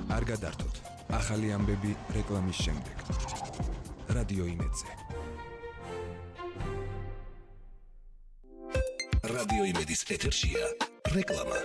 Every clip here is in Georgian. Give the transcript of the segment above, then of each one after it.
არ გადართოთ. ახალი ამბები რეკლამის შემდეგ. რადიო იმედზე. რადიო იმედის ეთერშია რეკლამა.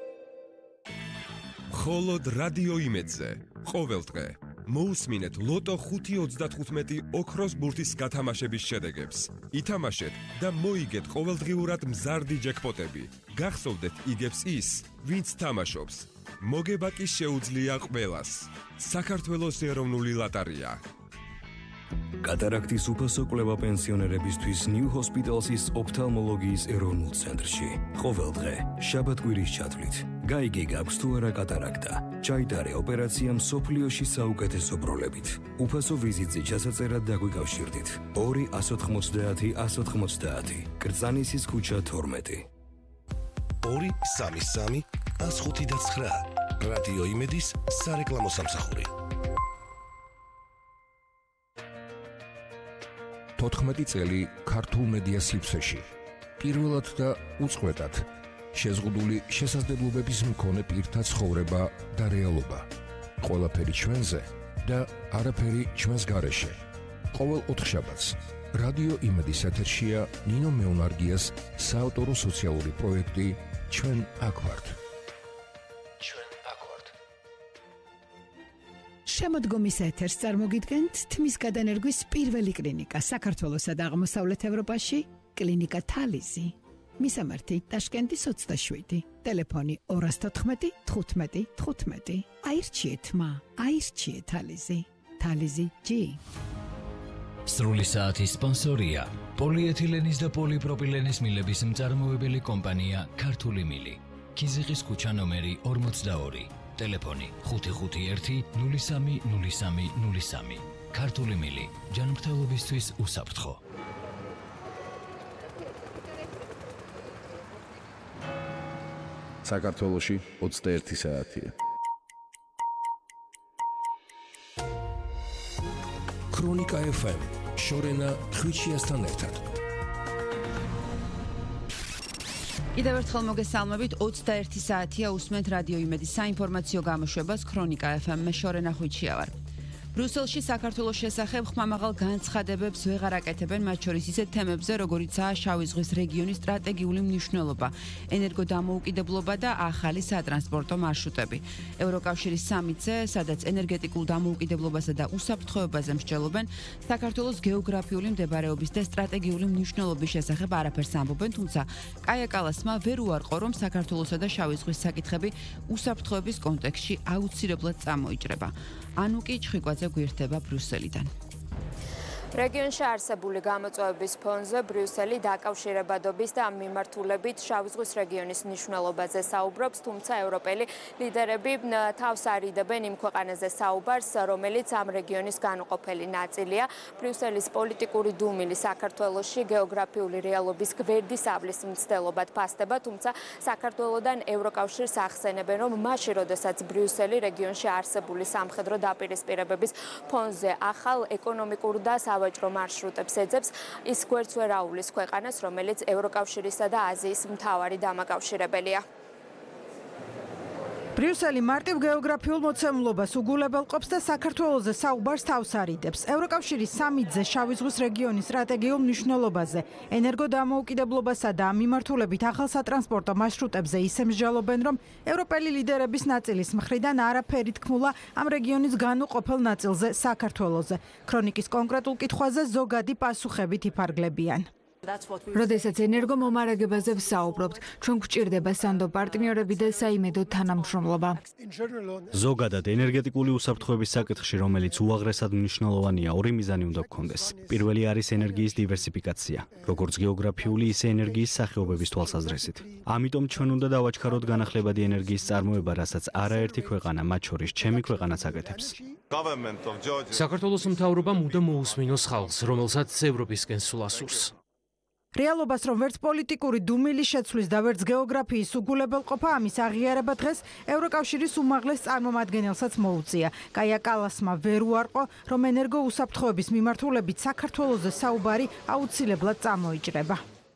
მხოლოდ რადიო იმედზე. ყოველდღე მოусმინეთ ლოტო 5.35 ოქროს ბურთის გათამაშების შედეგებს. ითამაშეთ და მოიგეთ ყოველდღიურად მზარდი ჯეკპოტები. გახსოვდეთ იგებს ის, ვინც თამაშობს. მოგება კი შეუძლია ყველას. საქართველოს ეროვნული ლოტარია. კატარაქტის უფასო კვლევა პენსიონერებისთვის New Hospital's ოფთალმოლოგიის ეროვნულ ცენტრში. ყოველდღე შაბათ-კვირის ჩათვლით. გაიგე გაქვს თუ არა კატარაქტა. ჩაიტარე ოპერაცია მსოფლიოში საუკეთესო პროლებით. უფასო ვიზიტზე ჩასაწერად დაგვიკავშირდით. 2-190-190. კრწანისის ქუჩა 12. 233-105-9. რადიო იმედის სარეკლამო სამსახური. 14 წელი ქართულ მედია სივრცეში. პირველად და უწყვეტად შეზღუდული შესაძლებლობების მქონე პირთა ცხოვრება და რეალობა. ყველაფერი ჩვენზე და არაფერი ჩვენს გარეშე. ყოველ ოთხშაბათს რადიო იმედის ეთერშია ნინო მეუნარგიას საავტორო სოციალური პროექტი ჩვენ აქ ვართ. შემოდგომის ეთერს წარმოგიდგენთ თმის გადანერგვის პირველი კლინიკა საქართველოსა და აღმოსავლეთ ევროპაში, კლინიკა თალიზი. მისამართი ტაშკენტის 27, ტელეფონი 214 15 15. აირჩიეთ მა, აირჩიეთ თალიზი. თალიზი G. სრული საათის სპონსორია პოლიეთილენის და პოლიპროპილენის მილების მწარმოებელი კომპანია ქართული მილი. ქიზიყის ქუჩა ნომერი 42. ტელეფონი 551-03-03-03. ქართული მილი, ჯანმრთელობისთვის უსაფრთხო. საქართველოში 21 საათია. ქრონიკა FM, შორენა ხვიჩიასთან ერთად. კიდევ ერთხელ მოგესალმებით, 21 საათია უსმენთ რადიო იმედის საინფორმაციო გამოშვებას ქრონიკა FM-მე შორენა ხვიჩია ვარ. ბრიუსელში საქართველოს შესახებ ხმამაღალ განცხადებებს ვეღარ აკეთებენ, მათ შორის ისეთ თემებზე, როგორიცაა შავი ზღვის რეგიონის სტრატეგიული მნიშვნელობა, ენერგოდამოუკიდებლობა და ახალი სატრანსპორტო მარშრუტები. ევროკავშირის სამიტზე, სადაც ენერგეტიკულ დამოუკიდებლობასა და უსაფრთხოებაზე მსჯელობენ, საქართველოს გეოგრაფიული მდებარეობის და სტრატეგიული მნიშვნელობის შესახებ არაფერს ამბობენ, თუმცა კაია კალასმა ვერ უარყო, რომ საქართველოსა და შავი ზღვის საკითხები უსაფრთხოების კონტექსტში აუცილებლად წამოიჭრება. ანუ კი ჩხიკვაძე გვერდება ბრიუსელიდან. რეგიონში არსებული გამოწვევების ფონზე ბრიუსელი დაკავშირებადობის და მიმართულებით შავი ზღვის რეგიონის მნიშვნელობაზე საუბრობს, თუმცა ევროპელი ლიდერები თავს არიდებენ იმ ქვეყანაზე საუბარს, რომელიც ამ რეგიონის განუყოფელი ნაწილია. ბრიუსელის პოლიტიკური დუმილი საქართველოში გეოგრაფიული რეალობის გვერდის აბლის მცდელობად ფასდება, თუმცა საქართველოდან ევროკავშირს ახსენებენ, რომ მაშინ, როდესაც ბრიუსელი რეგიონში არსებული სამხედრო დაპირისპირებების ფონზე ახალ ეკონომიკურ და სავაჭრო მარშრუტებს ეძებს, ის გვერდს ვერ აუვლის ქვეყანას, რომელიც ევროკავშირისა და აზიის მთავარი დამაკავშირებელია. ბრიუსელი მარტივ გეოგრაფიულ მოცემულობას უგულებელყოფს და საქართველოზე საუბარს თავს არიდებს. ევროკავშირის სამიტზე შავი ზღვის რეგიონის სტრატეგიულ მნიშვნელობაზე, ენერგოდამოუკიდებლობასა და ამ მიმართულებით ახალ სატრანსპორტო მარშრუტებზე ისე მსჯელობენ, რომ ევროპელი ლიდერების ნაწილის მხრიდან არაფერი თქმულა ამ რეგიონის განუყოფელ ნაწილზე საქართველოზე. ქრონიკის კონკრეტულ კითხვაზე ზოგადი პასუხებით იფარგლებიან. როდესაც ენერგომომარაგებაზე ვსაუბრობთ, ჩვენ გვჭირდება სანდო პარტნიორები და საიმედო თანამშრომლობა. ზოგადად ენერგეტიკული უსაფრთხოების საკითხში, რომელიც უაღრესად მნიშვნელოვანია, ორი მიზანი უნდა გქონდეს. პირველი არის ენერგიის დივერსიფიკაცია, როგორც გეოგრაფიული, ისე ენერგიის სახეობების თვალსაზრისით. ამიტომ ჩვენ უნდა დავაჩქაროთ განახლებადი ენერგიის წარმოება, რასაც არაერთი ქვეყანა, მათ შორის ჩემი ქვეყანაც აკეთებს. საქართველოს მთავრობამ უნდა მოусმინოს ხალხს, რომელსაც ევროპისკენ სულ ასურს. რეალობას რომ ვერც პოლიტიკური დუმილის შეცვლის და ვერც გეოგრაფიის უგულებელყოფა ამის აღიარება დღეს ევროკავშირის უმაღლეს წარმომადგენელსაც მოუწია. კაია კალასმა ვერ უარყო, რომ ენერგოუსაფრთხოების მიმართულებით საქართველოზე საუბარი აუცილებლად წამოიჭრება.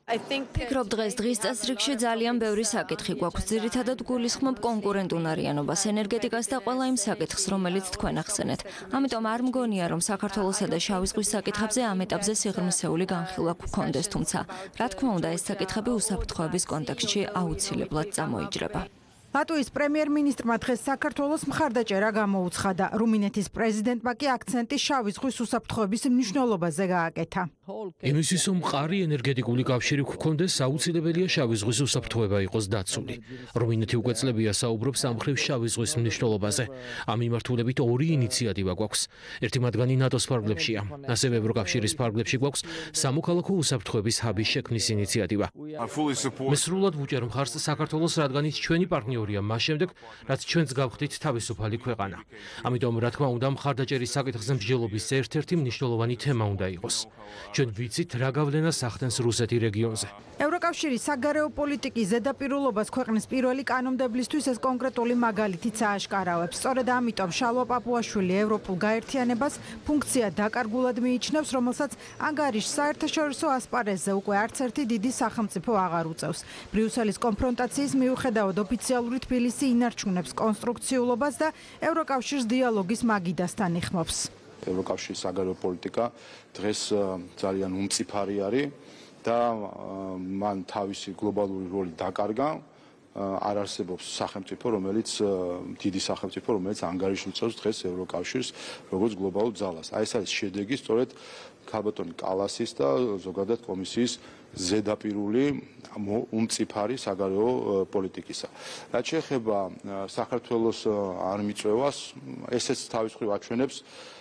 ფიქრობ დღეს წესრიგში ძალიან ბევრი საკითხი გვაქვს. ძირითადად გულისხმობ კონკურენტუნარიანობას, ენერგეტიკას და ყველა იმ საკითხს, რომელიც თქვენ ახსენეთ. ამიტომ არ მგონია, რომ საქართველოსა და შავი ზღვის საკითხებზე ამ ეტაპზე სიღრმისეული განხილვა გვქონდეს, თუმცა, რა თქმა უნდა, ეს საკითხები უსაფრთხოების კონტექსტში აუცილებლად წამოიჯრება. ლატვიის პრემიერ-მინისტრმა დღეს საქართველოს მხარდაჭერა გამოუცხადა. რუმინეთის პრეზიდენტმა კი აქცენტი შავი ზღვის უსაფრთხოების მნიშვნელობაზე გააკეთა. იმისთვის, რომ მყარი ენერგეტიკული კავშირი გვქონდეს, აუცილებელია შავი ზღვის უსაფრთხოება იყოს დაცული. რუმინეთი უკვე წლებია საუბრობს ამ მხრივ შავი ზღვის მნიშვნელობაზე. ამ მიმართულებით ორი ინიციატივა გვაქვს. ერთი მათგანი ნატოს ფარგლებშია. ასევე ევროკავშირის ფარგლებში გვაქვს სამოქალაქო უსაფრთხოების ჰაბის შექმნის ინიციატივა. მე სრულად ვუჭერ მხარს საქართველოს, რადგან ის ჩვენი პარტნიორია მას შემდეგ, რაც ჩვენც გავხდით თავისუფალი ქვეყანა. ამიტომ, რა თქმა უნდა, მხარდაჭერის საკითხზე მსჯელობის ერთ-ერთი მნიშვნელოვანი თემა უნდა იყოს. ჩვენ ვიცით, რა გავლენას ახდენს რუსეთი რეგიონზე. ევროკავშირის საგარეო პოლიტიკის ზედაპირულობას ქვეყნის პირველი კანონმდებლისთვის ეს კონკრეტული მაგალითიც ააშკარავებს. სწორედ ამიტომ შალვა პაპუაშვილი ევროპულ გაერთიანებას ფუნქცია დაკარგულად მიიჩნევს, რომელსაც ანგარიშს საერთაშორისო ასპარეზზე უკვე არც ერთი დიდი სახელმწიფო აღარ უწევს. ბრიუსელის კონფრონტაციის მიუხედავად ოფიციალური თბილისი ინარჩუნებს კონსტრუქციულობას და ევროკავშირს დიალოგის მაგიდასთან იხმობს. ევროკავშირის საგარეო პოლიტიკა დღეს ძალიან უმწიფარი არის და მან თავისი გლობალური როლი დაკარგა. არ არსებობს სახელმწიფო, რომელიც დიდი სახელმწიფო, რომელიც ანგარიშს უწევს დღეს ევროკავშირს როგორც გლობალურ ძალას. ეს არის შედეგი სწორედ ქალბატონი კალასის და ზოგადად კომისიის ზედაპირული უმწიფარი საგარეო პოლიტიკისა. რაც შეეხება საქართველოს არ მიწვევას, ესეც თავის მხრივ აჩვენებს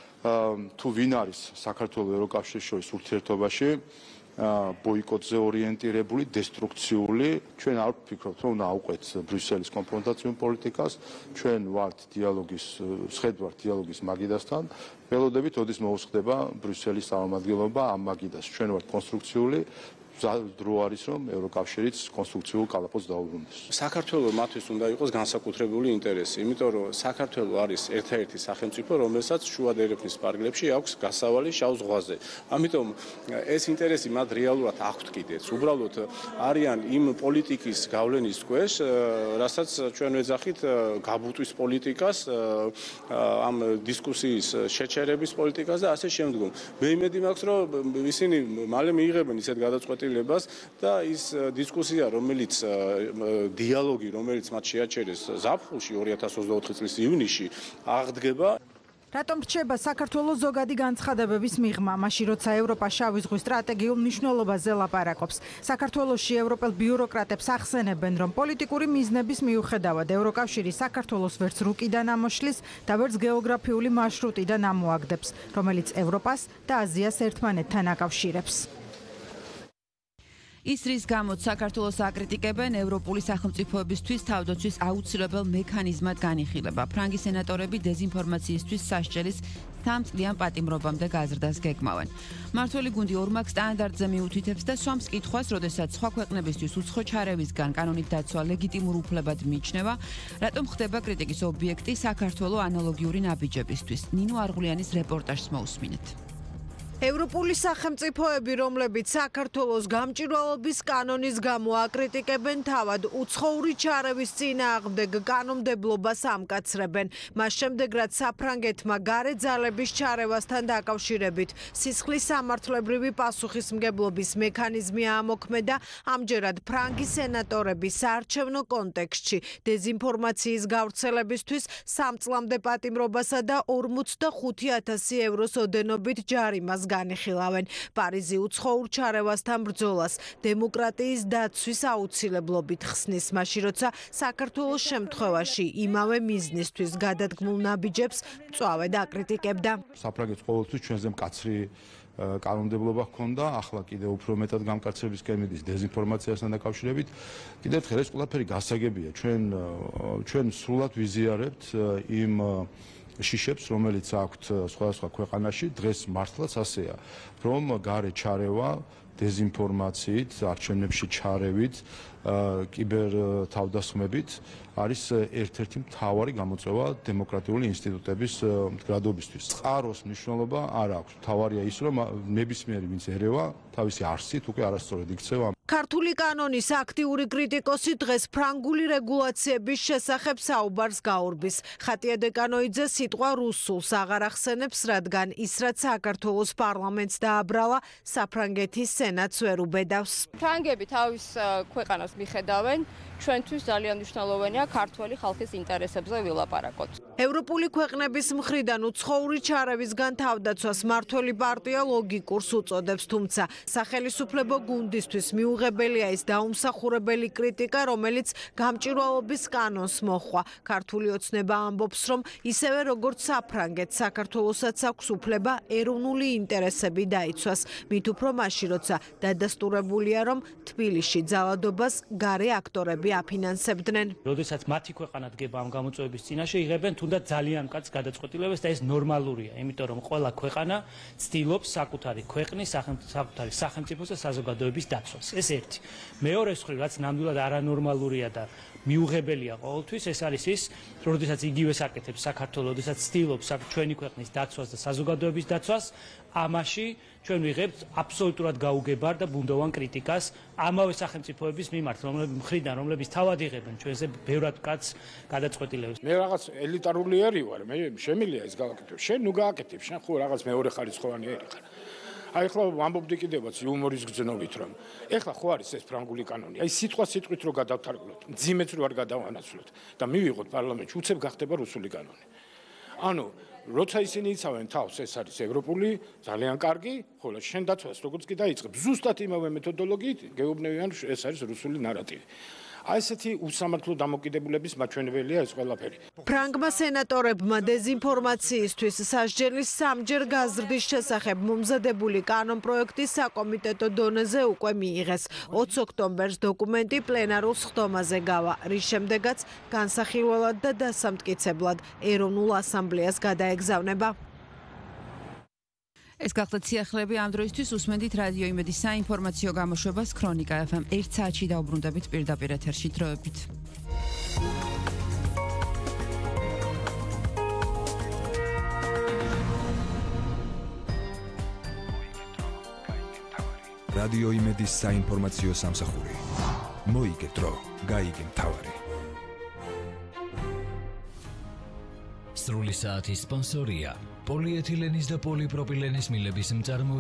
თუ ვინ არის საქართველოს ევროკავშირის შორის ურთიერთობაში ბოიკოტზე ორიენტირებული, დესტრუქციული. ჩვენ არ ვფიქრობთ, რომ უნდა ავყვეთ ბრიუსელის კონფრონტაციულ პოლიტიკას. ჩვენ ვართ დიალოგის, სხედვართ დიალოგის მაგიდასთან. ველოდებით, როდის მოუსხდება ბრიუსელის წარმომადგენლობა ამ მაგიდას. ჩვენ ვართ კონსტრუქციული. დრო არის, რომ ევროკავშირიც კონსტრუქციულ კალაპოტს დაუბრუნდეს. საქართველოს მათთვის უნდა იყოს განსაკუთრებული ინტერესი, იმიტომ რომ საქართველოს არის ერთ-ერთი სახელმწიფო, რომელსაც შუა დერეფნის პარკლებში აქვს გასავალი შავ ზღვაზე. ამიტომ ეს ინტერესი მათ რეალურად აქვთ კიდეც. უბრალოდ არიან იმ პოლიტიკის გავლენის ქვეშ, რასაც ჩვენ ვეძახით გაბუტვის პოლიტიკას, ამ დისკუსიის შეჩერების პოლიტიკას და ასე შემდგომ. მე იმედი მაქვს, რომ ისინი მალე მიიღებენ ისეთ გადაწყვეტილებას და ის დისკუსია, რომელიც დიალოგი, რომელიც მათ შეაჩერეს ზაფხულში 2024 წლის ივნისში, აღდგება. რატომ რჩება საქართველოს ზოგადი განცხადებების მიღმა, მაშინ როცა ევროპა შავი ზღვის სტრატეგიულ მნიშვნელობაზე ლაპარაკობს. საქართველოში ევროპელ ბიუროკრატებს ახსენებენ, რომ პოლიტიკური მიზნების მიუხედავად ევროკავშირი საქართველოს ვერც რუკიდან ამოშლის და ვერც გეოგრაფიული მარშრუტიდან ამოაგდებს, რომელიც ევროპას და აზიას ერთმანეთთან აკავშირებს. ის რის გამოც საქართველოს აკრიტიკებენ ევროპული სახელმწიფოებისთვის თავდაცვის აუცილებელ მექანიზმად განიხილება. ფრანგი სენატორები დეზინფორმაციისთვის სასჯელის 3 წლიან პატიმრობამდე გაზრდას გეგმავენ. მმართველი გუნდი ორმაგ სტანდარტზე მიუთითებს და სვამს კითხვას, როდესაც სხვა ქვეყნებისთვის უცხო ჩარევისგან კანონით დაცვა ლეგიტიმურ უფლებად მიიჩნევა, რატომ ხდება კრიტიკის ობიექტი საქართველოს ანალოგიური ნაბიჯებისთვის. ნინო არღულიანის რეპორტაჟს მოусმინეთ. ევროპული სახელმწიფოები, რომლებიც საქართველოს გამჭვირვალობის კანონის გამო აკრიტიკებენ, თავად უცხოური ჩარევის წინააღმდეგ კანონმდებლობას ამკაცრებენ. მას შემდეგ, რაც საფრანგეთმა გარე ძალების ჩარევასთან დაკავშირებით სისხლის სამართლებრივი პასუხისმგებლობის მექანიზმი ამოქმედა, ამჯერად ფრანგი სენატორები საარჩევნო კონტექსტში დეზინფორმაციის გავრცელებისთვის 3 წლამდე პატიმრობასა და 45,000 ევროს ოდენობით ჯარიმას განიხილავენ. პარიზი უცხოურ ჩარევასთან ბრძოლას დემოკრატიის დაცვის აუცილებლობით ხსნის, მაშინ როცა საქართველოს შემთხვევაში იმავე მიზნისთვის გადადგმულ ნაბიჯებს მწვავედ აკრიტიკებდა. საფრანგეთს ყოველთვის ჩვენზე მკაცრი კანონმდებლობა ჰქონდა, ახლა კიდევ უფრო მეტად გამკაცრებისკენ მიდის დეზინფორმაციასთან დაკავშირებით. კიდევ ერთხელ ეს ყველაფერი გასაგებია. ჩვენ სრულად ვიზიარებთ იმ შიშებს, რომელიც აქვთ სხვადასხვა ქვეყანაში, დღეს მართლაც ასეა, რომ გარე ჩარევა დეზინფორმაციით, არჩევნებში ჩარევით, კიბერ თავდასხმებით არის ერთ-ერთი მთავარი გამოწვევა დემოკრატიული ინსტიტუტების მდგრადობისთვის. წყაროს მნიშვნელობა არ აქვს. მთავარია ის, რომ ნებისმიერი ვინც ერევა თავისი არსით უკვე არასწორად იქცევა. ქართული კანონის აქტიური კრიტიკოსი დღეს ფრანგული რეგულაციების შესახებ საუბარს გაურბის. ხატია დეკანოიძე სიტყვა რუსულს აღარ ახსენებს, რადგან ის რაც საქართველოს პარლამენტს დააბრალა, საფრანგეთის სენატს ვერ უბედავს. ფრანგები თავის ქვეყანას მიხედავენ, ჩვენთვის ძალიან მნიშვნელოვანია ქართველი ხალხის ინტერესებზე ვილაპარაკოთ. ევროპული ქვეყნების მხრიდან უცხოური ჩარევისგან თავდაცვას მართველი პარტია ლოგიკურს უწოდებს, თუმცა სახელისუფლებო გუნდისთვის მიუღებელია ის დაუმსახურებელი კრიტიკა, რომელიც გამჭვირვალობის კანონს მოჰყვა. ქართული ოცნება ამბობს, რომ ისევე როგორც საფრანგეთს, საქართველოსაც აქვს უფლება ეროვნული ინტერესები დაიცვას. მით უფრო მაშინ, როცა დადასტურებულია, რომ თბილისში ძალადობას გარე აქტორები აფინანსებდნენ. როდესაც მათი ქვეყანა დგება ამ გამოწვევების წინაშე, იღებენ თუნდაც ძალიან მკაცრ გადაწყვეტილებას და ეს ნორმალურია, იმიტომ რომ ყველა ქვეყანა ცდილობს საკუთარი ქვეყნის, საკუთარი სახელმწიფოს და საზოგადოების დაცვას. ეს ერთი. მეორე მხრივ, რაც ნამდვილად არანორმალურია და მიუღებელია ყოველთვის, ეს არის ის, როდესაც იგივე საკეთებს საქართველოს, როდესაც ცდილობს ჩვენი ქვეყნის დაცვას და საზოგადოების დაცვას, ამაში ჩვენ ვიღებთ აბსოლუტურად გაუგებარ და ბუნდოვან კრიტიკას ამავე სახელმწიფოების მიმართ, რომლებიც თავად იღებენ ჩვენზე ბევრად მკაცრ გადაწყვეტილებებს. მე რაღაც ელიტარული ერი ვარ, მე შემიძლია ეს გავაკეთებ. შენ ნუ გააკეთებ, შენ ხო რაღაც მეორე ხარისხოვანი ერი ხარ. აი ახლა ვამბობდი კიდევაც იუმორის გზნობით რომ ეხლა ხო არის ეს ფრანგული კანონი. აი სიტყვით რო გადავთარგმნოთ, მძიმეც რო არ გადავანაცვლოთ და მივიღოთ პარლამენტში, უცებ გახდება რუსული კანონი. ანუ როცა ისინი იცავენ თავს, ეს არის ევროპული, ძალიან კარგი, ხოლო შენ დაცვას როგორც კი დაიწყებ, ზუსტად იმავე მეთოდოლოგიით გეუბნევიან, ეს არის რუსული ნარატივი. აი ესეთი უსამართლო დამოკიდებულების მაჩვენებელია ეს ყველაფერი. ფრანგმა სენატორებმა დეზინფორმაციისთვის სასჯელის სამჯერ გაზრდის შესახებ მომზადებული კანონპროექტი საკომიტეტო დონეზე უკვე მიიღეს. 20 ოქტომბერს დოკუმენტი პლენარულ სხდომაზე გავა, რის შემდეგაც განსახილველად და დასამტკიცებლად ეროვნულ ასამბლეას გადაეგზავნება. ეს გახლდათ სიახლეები ამ დროისთვის უსმენთ რადიო იმედის საინფორმაციო გამოშვებას ქრონიკა FM 1 საათში დაუბრუნდებით პირდაპირ ეთერში დროებით. რადიო იმედის საინფორმაციო სამსახური. მოიგე დრო, გაიგე მთავარი. სრული საათის სპონსორია პოლიეთილენის და პოლიპროპილენის მილების მწარმოებელი